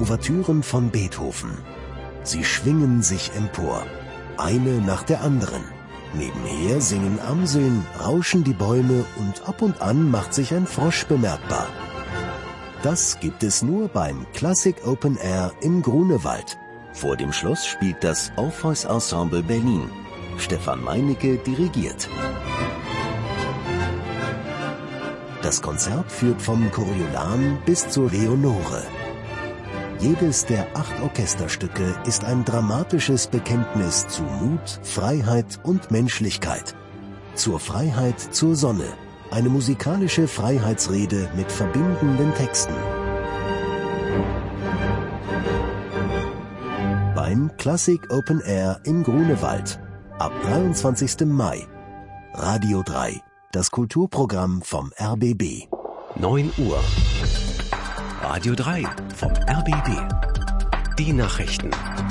Ouvertüren von Beethoven. Sie schwingen sich empor, eine nach der anderen. Nebenher singen Amseln, rauschen die Bäume und ab und an macht sich ein Frosch bemerkbar. Das gibt es nur beim Classic Open Air im Grunewald. Vor dem Schloss spielt das Orpheus Ensemble Berlin. Stefan Meinecke dirigiert. Das Konzert führt vom Coriolan bis zur Leonore. Jedes der 8 Orchesterstücke ist ein dramatisches Bekenntnis zu Mut, Freiheit und Menschlichkeit. Zur Freiheit zur Sonne. Eine musikalische Freiheitsrede mit verbindenden Texten. Beim Classic Open Air im Grunewald. Ab 23. Mai. Radio 3. Das Kulturprogramm vom RBB. 9 Uhr. Radio 3 vom RBB. Die Nachrichten.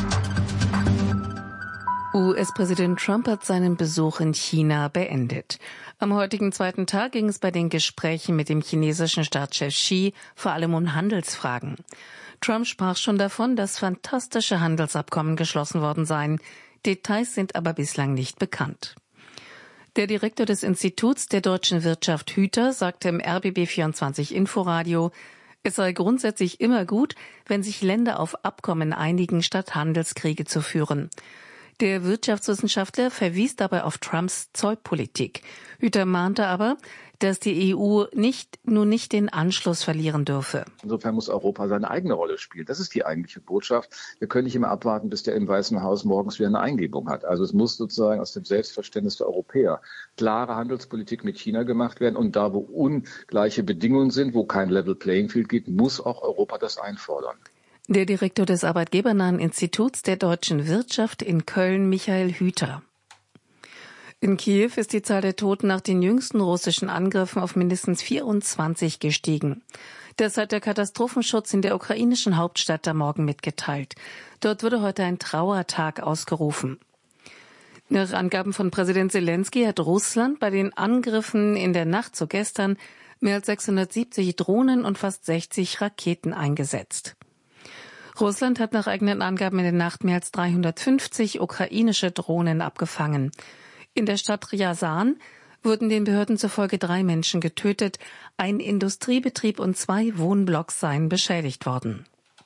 US-Präsident Trump hat seinen Besuch in China beendet. Am heutigen zweiten Tag ging es bei den Gesprächen mit dem chinesischen Staatschef Xi vor allem um Handelsfragen. Trump sprach schon davon, dass fantastische Handelsabkommen geschlossen worden seien. Details sind aber bislang nicht bekannt. Der Direktor des Instituts der deutschen Wirtschaft Hüter sagte im RBB24 Inforadio, es sei grundsätzlich immer gut, wenn sich Länder auf Abkommen einigen, statt Handelskriege zu führen. Der Wirtschaftswissenschaftler verwies dabei auf Trumps Zollpolitik. Hüter mahnte aber, dass die EU nicht den Anschluss verlieren dürfe. Insofern muss Europa seine eigene Rolle spielen. Das ist die eigentliche Botschaft. Wir können nicht immer abwarten, bis der im Weißen Haus morgens wieder eine Eingebung hat. Also es muss sozusagen aus dem Selbstverständnis der Europäer klare Handelspolitik mit China gemacht werden. Und da, wo ungleiche Bedingungen sind, wo kein Level Playing Field gibt, muss auch Europa das einfordern. Der Direktor des arbeitgebernahen Instituts der deutschen Wirtschaft in Köln, Michael Hüter. In Kiew ist die Zahl der Toten nach den jüngsten russischen Angriffen auf mindestens 24 gestiegen. Das hat der Katastrophenschutz in der ukrainischen Hauptstadt am Morgen mitgeteilt. Dort wurde heute ein Trauertag ausgerufen. Nach Angaben von Präsident Zelensky hat Russland bei den Angriffen in der Nacht zu gestern mehr als 670 Drohnen und fast 60 Raketen eingesetzt. Russland hat nach eigenen Angaben in der Nacht mehr als 350 ukrainische Drohnen abgefangen. In der Stadt Rjasan wurden den Behörden zufolge 3 Menschen getötet, ein Industriebetrieb und 2 Wohnblocks seien beschädigt worden.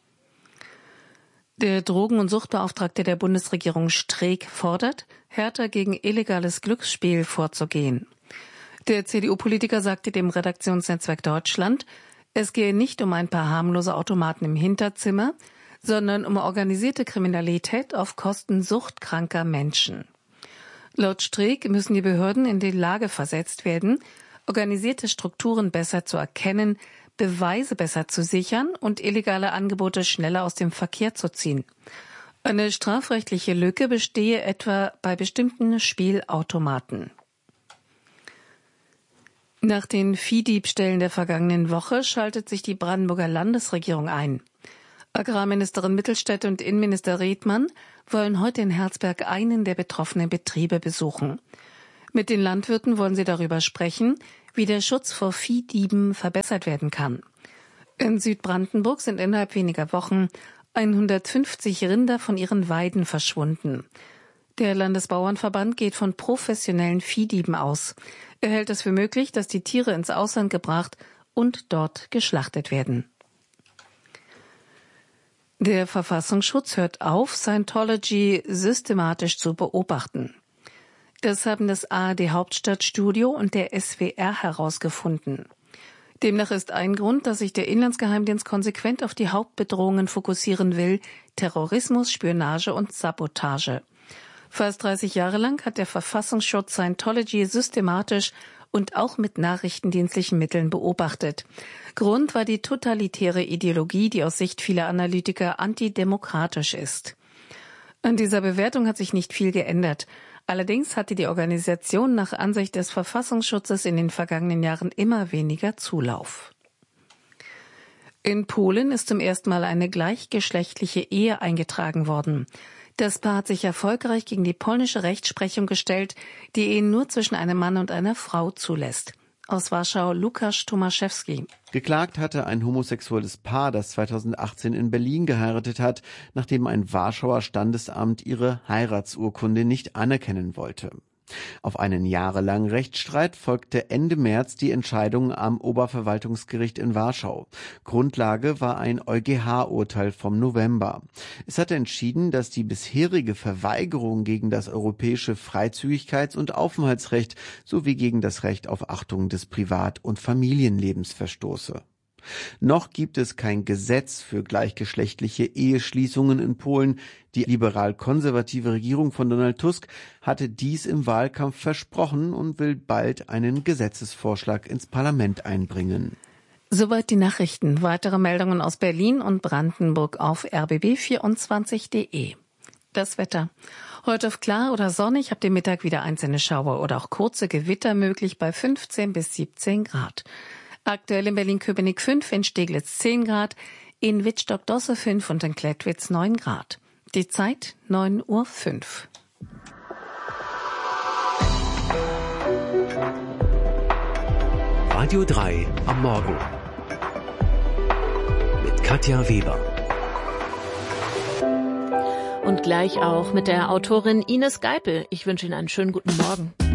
Der Drogen- und Suchtbeauftragte der Bundesregierung Streeck fordert, härter gegen illegales Glücksspiel vorzugehen. Der CDU-Politiker sagte dem Redaktionsnetzwerk Deutschland, es gehe nicht um ein paar harmlose Automaten im Hinterzimmer, sondern um organisierte Kriminalität auf Kosten suchtkranker Menschen. Laut Streeck müssen die Behörden in die Lage versetzt werden, organisierte Strukturen besser zu erkennen, Beweise besser zu sichern und illegale Angebote schneller aus dem Verkehr zu ziehen. Eine strafrechtliche Lücke bestehe etwa bei bestimmten Spielautomaten. Nach den Viehdiebstählen der vergangenen Woche schaltet sich die Brandenburger Landesregierung ein. Agrarministerin Mittelstädte und Innenminister Redmann wollen heute in Herzberg einen der betroffenen Betriebe besuchen. Mit den Landwirten wollen sie darüber sprechen, wie der Schutz vor Viehdieben verbessert werden kann. In Südbrandenburg sind innerhalb weniger Wochen 150 Rinder von ihren Weiden verschwunden. Der Landesbauernverband geht von professionellen Viehdieben aus. Er hält es für möglich, dass die Tiere ins Ausland gebracht und dort geschlachtet werden. Der Verfassungsschutz hört auf, Scientology systematisch zu beobachten. Das haben das ARD Hauptstadtstudio und der SWR herausgefunden. Demnach ist ein Grund, dass sich der Inlandsgeheimdienst konsequent auf die Hauptbedrohungen fokussieren will: Terrorismus, Spionage und Sabotage. Fast 30 Jahre lang hat der Verfassungsschutz Scientology systematisch und auch mit nachrichtendienstlichen Mitteln beobachtet. Grund war die totalitäre Ideologie, die aus Sicht vieler Analytiker antidemokratisch ist. An dieser Bewertung hat sich nicht viel geändert. Allerdings hatte die Organisation nach Ansicht des Verfassungsschutzes in den vergangenen Jahren immer weniger Zulauf. In Polen ist zum ersten Mal eine gleichgeschlechtliche Ehe eingetragen worden. Das Paar hat sich erfolgreich gegen die polnische Rechtsprechung gestellt, die Ehen nur zwischen einem Mann und einer Frau zulässt. Aus Warschau Lukasz Tomaszewski. Geklagt hatte ein homosexuelles Paar, das 2018 in Berlin geheiratet hat, nachdem ein Warschauer Standesamt ihre Heiratsurkunde nicht anerkennen wollte. Auf einen jahrelangen Rechtsstreit folgte Ende März die Entscheidung am Oberverwaltungsgericht in Warschau. Grundlage war ein EuGH-Urteil vom November. Es hatte entschieden, dass die bisherige Verweigerung gegen das europäische Freizügigkeits- und Aufenthaltsrecht sowie gegen das Recht auf Achtung des Privat- und Familienlebens verstoße. Noch gibt es kein Gesetz für gleichgeschlechtliche Eheschließungen in Polen. Die liberal-konservative Regierung von Donald Tusk hatte dies im Wahlkampf versprochen und will bald einen Gesetzesvorschlag ins Parlament einbringen. Soweit die Nachrichten. Weitere Meldungen aus Berlin und Brandenburg auf rbb24.de. Das Wetter. Heute auf klar oder sonnig, ab dem Mittag wieder einzelne Schauer oder auch kurze Gewitter möglich bei 15 bis 17 Grad. Aktuell in Berlin-Köpenick 5, in Steglitz 10 Grad, in Wittstock-Dosse 5 und in Klettwitz 9 Grad. Die Zeit 9:05 Uhr. Radio 3 am Morgen. Mit Katja Weber. Und gleich auch mit der Autorin Ines Geipel. Ich wünsche Ihnen einen schönen guten Morgen.